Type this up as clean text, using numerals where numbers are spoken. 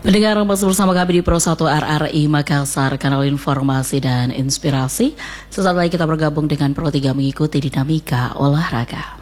Pendengar masih bersama kami di Pro 1 RRI Makassar, kanal informasi dan inspirasi. Sesaat lagi kita bergabung dengan Pro 3 mengikuti dinamika olahraga.